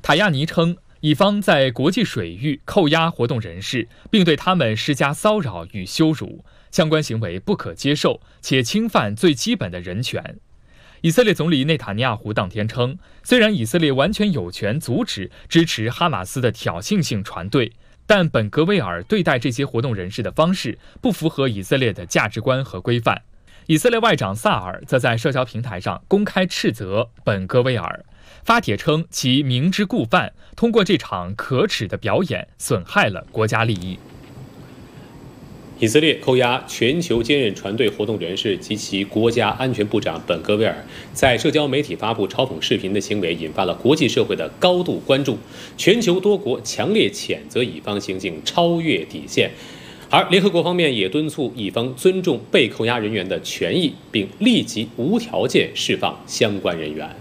塔亚尼称，以方在国际水域扣押活动人士，并对他们施加骚扰与羞辱，相关行为不可接受，且侵犯最基本的人权。以色列总理内塔尼亚胡当天称，虽然以色列完全有权阻止支持哈马斯的挑衅性船队，但本格威尔对待这些活动人士的方式不符合以色列的价值观和规范。以色列外长萨尔则在社交平台上公开斥责本格威尔，发帖称其明知故犯，通过这场可耻的表演损害了国家利益。 以色列扣押全球坚韧船队活动人士及其国家安全部长本戈维尔，在社交媒体发布嘲讽视频的行为引发了国际社会的高度关注，全球多国强烈谴责以方行径超越底线，而联合国方面也敦促以方尊重被扣押人员的权益，并立即无条件释放相关人员。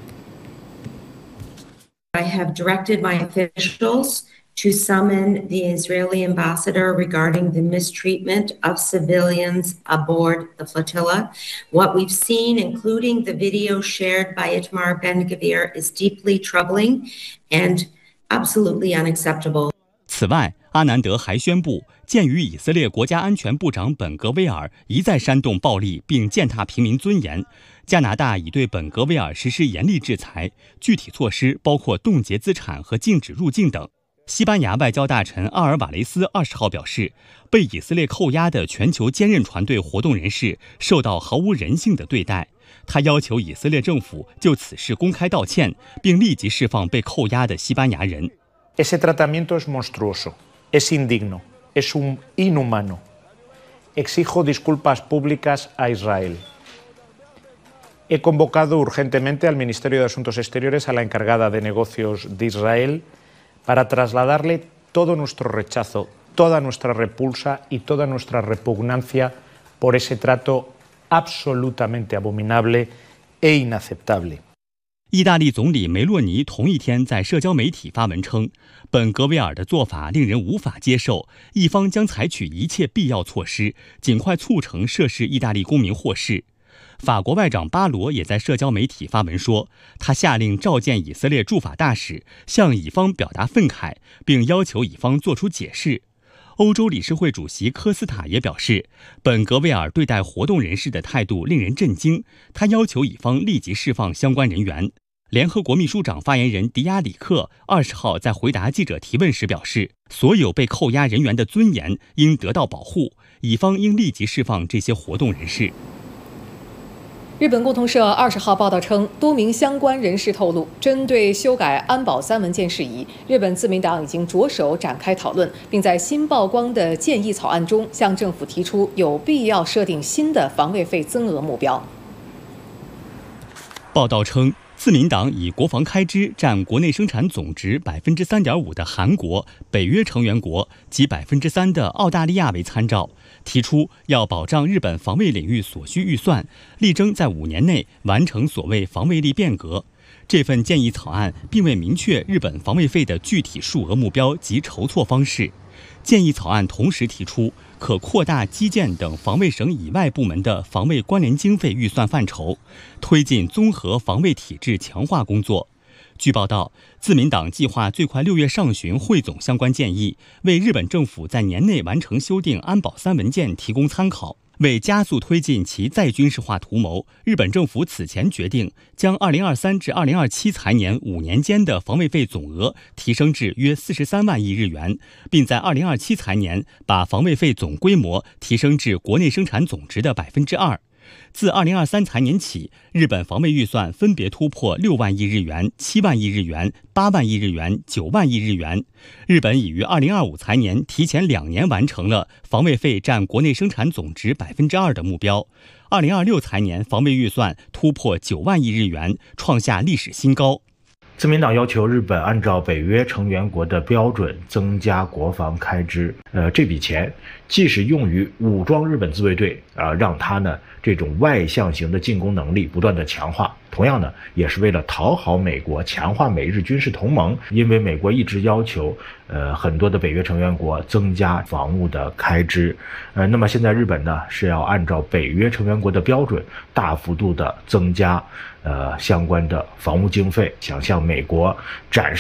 I have directed my officials to summon the Israeli ambassador regarding the mistreatment of civilians aboard the flotilla. What we've seen, including the video shared by Itamar Ben-Gvir, is deeply troubling and absolutely unacceptable. 此外，阿南德还宣布，鉴于以色列国家安全部长本格威尔一再煽动暴力并践踏平民尊严，加拿大已对本格威尔实施严厉制裁，具体措施包括冻结资产和禁止入境等。西班牙外交大臣阿尔瓦雷斯20号表示，被以色列扣押的全球坚韧船队活动人士受到毫无人性的对待。他要求以色列政府就此事公开道歉，并立即释放被扣押的西班牙人。 Ese tratamiento es monstruoso, es indigno, es inhumano. Exijo disculpas públicas a Israel. He convocado urgentemente al Ministerio de Asuntos Exteriores a la encargada de negocios de Israel para trasladarle todo nuestro rechazo, toda nuestra repulsa y toda nuestra repugnancia por ese trato absolutamente abominable e inaceptable. 意大利总理梅洛尼同一天在社交媒体发文称，本格威尔的做法令人无法接受，一方将采取一切必要措施，尽快促成涉事意大利公民获释。法国外长巴罗也在社交媒体发文说，他下令召见以色列驻法大使，向以方表达愤慨，并要求以方作出解释。欧洲理事会主席科斯塔也表示，本格威尔对待活动人士的态度令人震惊，他要求以方立即释放相关人员。联合国秘书长发言人迪亚里克20号在回答记者提问时表示，所有被扣押人员的尊严应得到保护，以方应立即释放这些活动人士。 日本共同社20号报道称，多名相关人士透露，针对修改安保3文件事宜，日本自民党已经着手展开讨论，并在新曝光的建议草案中向政府提出有必要设定新的防卫费增额目标。 报道称，自民党以国防开支占国内生产总值 3.5% 的韩国、北约成员国及 3% 的澳大利亚为参照，提出要保障日本防卫领域所需预算，力争在5年内完成所谓防卫力变革。这份建议草案并未明确日本防卫费的具体数额目标及筹措方式。建议草案同时提出，可扩大基建等防卫省以外部门的防卫关联经费预算范畴，推进综合防卫体制强化工作。据报道，自民党计划最快6月上旬汇总相关建议，为日本政府在年内完成修订安保3文件提供参考。为加速推进其再军事化图谋，日本政府此前决定将2023至2027财年5年间的防卫费总额提升至约43万亿日元，并在2027财年把防卫费总规模提升至国内生产总值的 2%。自2023财年起，日本防卫预算分别突破6万亿日元、7万亿日元、8万亿日元、9万亿日元。日本已于2025财年提前2年完成了防卫费占国内生产总值 2% 的目标。2026财年防卫预算突破9万亿日元，创下历史新高。 自民党要求日本按照北约成员国的标准增加国防开支。这笔钱既是用于武装日本自卫队，让它呢这种外向型的进攻能力不断的强化，同样呢也是为了讨好美国，强化美日军事同盟。因为美国一直要求很多的北约成员国增加防务的开支，那么现在日本呢是要按照北约成员国的标准大幅度的增加相关的防务经费，想向美国展示